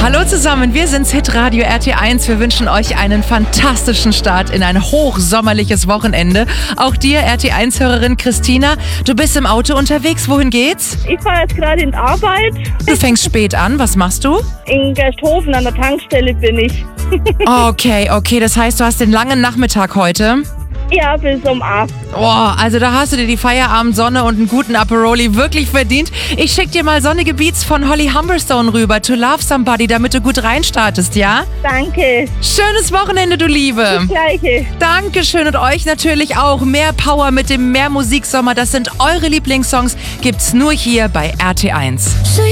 Hallo zusammen, wir sind's Hitradio RT1. Wir wünschen euch einen fantastischen Start in ein hochsommerliches Wochenende. Auch dir, RT1-Hörerin Christina, du bist im Auto unterwegs. Wohin geht's? Ich fahre jetzt gerade in die Arbeit. Du fängst spät an. Was machst du? In Gersthofen an der Tankstelle bin ich. Okay. Das heißt, du hast den langen Nachmittag heute? Ja, bis um 8. Oh, also da hast du dir die Feierabendsonne und einen guten Aperoli wirklich verdient. Ich schick dir mal sonnige Beats von Holly Humberstone rüber, To Love Somebody, damit du gut reinstartest, ja? Danke. Schönes Wochenende, du Liebe. Das Gleiche. Dankeschön und euch natürlich auch. Mehr Power mit dem Mehr Musiksommer. Das sind eure Lieblingssongs. Gibt's nur hier bei RT1.